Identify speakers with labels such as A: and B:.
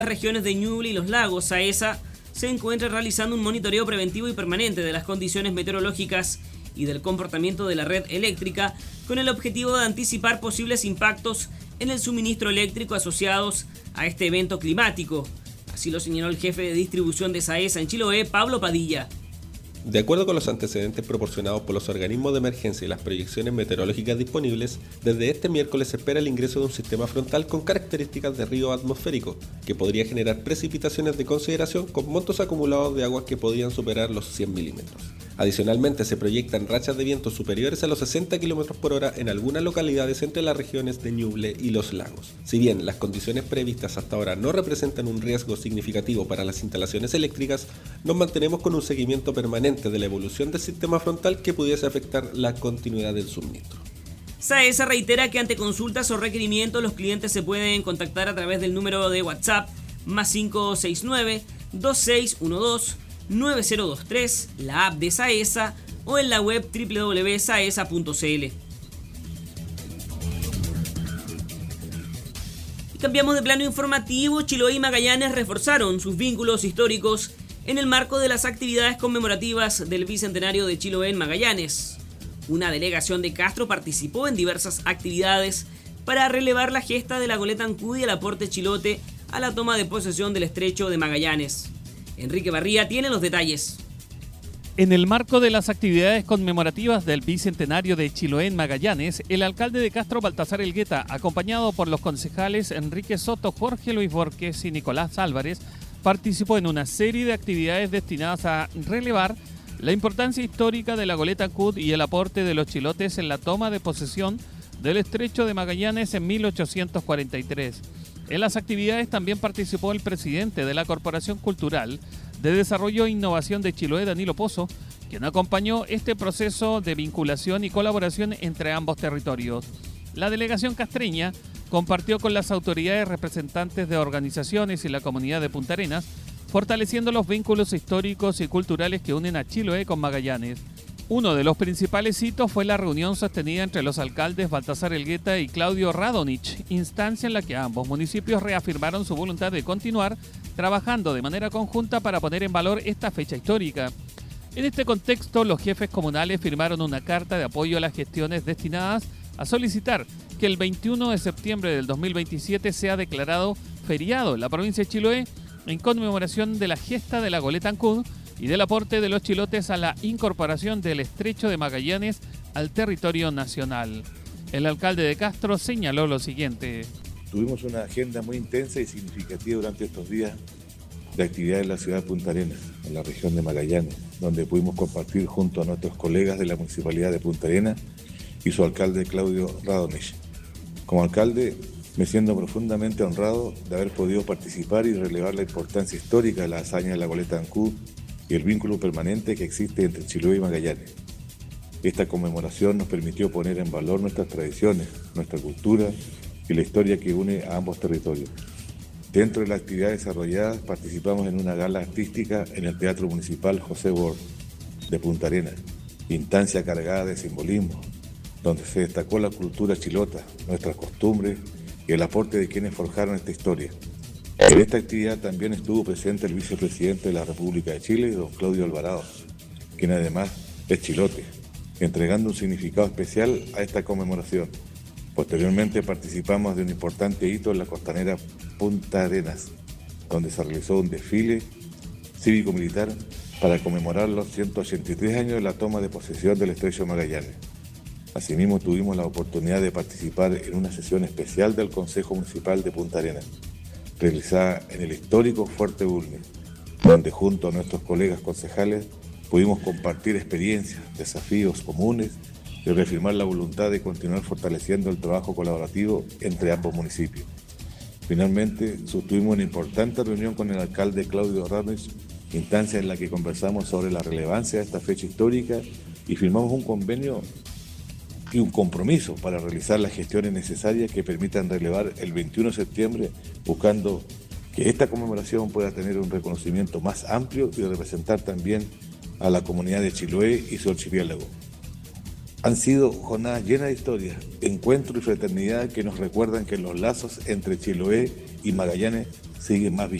A: regiones de Ñuble y Los Lagos, SAESA, se encuentra realizando un monitoreo preventivo y permanente de las condiciones meteorológicas y del comportamiento de la red eléctrica con el objetivo de anticipar posibles impactos en el suministro eléctrico asociados a este evento climático. Así lo señaló el jefe de distribución de SAESA en Chiloé, Pablo Padilla.
B: De acuerdo con los antecedentes proporcionados por los organismos de emergencia y las proyecciones meteorológicas disponibles, desde este miércoles se espera el ingreso de un sistema frontal con características de río atmosférico, que podría generar precipitaciones de consideración con montos acumulados de aguas que podrían superar los 100 milímetros. Adicionalmente, se proyectan rachas de vientos superiores a los 60 km por hora en algunas localidades entre las regiones de Ñuble y Los Lagos. Si bien las condiciones previstas hasta ahora no representan un riesgo significativo para las instalaciones eléctricas, nos mantenemos con un seguimiento permanente de la evolución del sistema frontal que pudiese afectar la continuidad del suministro.
A: SAESA reitera que ante consultas o requerimientos los clientes se pueden contactar a través del número de WhatsApp +569 2612 9023, la app de SAESA o en la web www.saesa.cl. Y cambiamos de plano informativo. Chiloé y Magallanes reforzaron sus vínculos históricos en el marco de las actividades conmemorativas del Bicentenario de Chiloé en Magallanes. Una delegación de Castro participó en diversas actividades para relevar la gesta de la goleta Ancud y el aporte chilote a la toma de posesión del estrecho de Magallanes. Enrique Barría tiene los detalles.
C: En el marco de las actividades conmemorativas del Bicentenario de Chiloé en Magallanes, el alcalde de Castro, Baltasar Elgueta, acompañado por los concejales Enrique Soto, Jorge Luis Borges y Nicolás Álvarez, participó en una serie de actividades destinadas a relevar la importancia histórica de la goleta Ancud y el aporte de los chilotes en la toma de posesión del estrecho de Magallanes en 1843. En las actividades también participó el presidente de la Corporación Cultural de Desarrollo e Innovación de Chiloé, Danilo Pozo, quien acompañó este proceso de vinculación y colaboración entre ambos territorios. La delegación castreña compartió con las autoridades representantes de organizaciones y la comunidad de Punta Arenas, fortaleciendo los vínculos históricos y culturales que unen a Chiloé con Magallanes. Uno de los principales hitos fue la reunión sostenida entre los alcaldes Baltasar Elgueta y Claudio Radonich, instancia en la que ambos municipios reafirmaron su voluntad de continuar trabajando de manera conjunta para poner en valor esta fecha histórica. En este contexto, los jefes comunales firmaron una carta de apoyo a las gestiones destinadas a solicitar que el 21 de septiembre del 2027 sea declarado feriado en la provincia de Chiloé en conmemoración de la gesta de la goleta Ancud y del aporte de los chilotes a la incorporación del estrecho de Magallanes al territorio nacional. El alcalde de Castro señaló lo siguiente.
D: Tuvimos una agenda muy intensa y significativa durante estos días de actividades en la ciudad de Punta Arenas, en la región de Magallanes, donde pudimos compartir junto a nuestros colegas de la Municipalidad de Punta Arenas y su alcalde Claudio Radonich. Como alcalde, me siento profundamente honrado de haber podido participar y relevar la importancia histórica de la hazaña de la goleta Ancud y el vínculo permanente que existe entre Chiloé y Magallanes. Esta conmemoración nos permitió poner en valor nuestras tradiciones, nuestra cultura y la historia que une a ambos territorios. Dentro de las actividades desarrolladas participamos en una gala artística en el Teatro Municipal José Bor de Punta Arenas, instancia cargada de simbolismo, donde se destacó la cultura chilota, nuestras costumbres y el aporte de quienes forjaron esta historia. En esta actividad también estuvo presente el vicepresidente de la República de Chile, don Claudio Alvarado, quien además es chilote, entregando un significado especial a esta conmemoración. Posteriormente participamos de un importante hito en la costanera Punta Arenas, donde se realizó un desfile cívico-militar para conmemorar los 183 años de la toma de posesión del estrecho Magallanes. Asimismo, tuvimos la oportunidad de participar en una sesión especial del Consejo Municipal de Punta Arenas, realizada en el histórico Fuerte Bulnes, donde junto a nuestros colegas concejales pudimos compartir experiencias, desafíos comunes y reafirmar la voluntad de continuar fortaleciendo el trabajo colaborativo entre ambos municipios. Finalmente, sostuvimos una importante reunión con el alcalde Claudio Radonich, instancia en la que conversamos sobre la relevancia de esta fecha histórica y firmamos un convenio y un compromiso para realizar las gestiones necesarias que permitan relevar el 21 de septiembre, buscando que esta conmemoración pueda tener un reconocimiento más amplio y representar también a la comunidad de Chiloé y su archipiélago. Han sido jornadas llenas de historia, encuentro y fraternidad que nos recuerdan que los lazos entre Chiloé y Magallanes siguen más vigentes.